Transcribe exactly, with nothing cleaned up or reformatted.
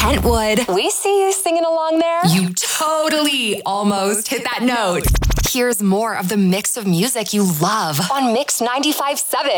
Kentwood. We see you singing along there. You totally almost hit that note. Here's more of the mix of music you love on Mix ninety-five point seven.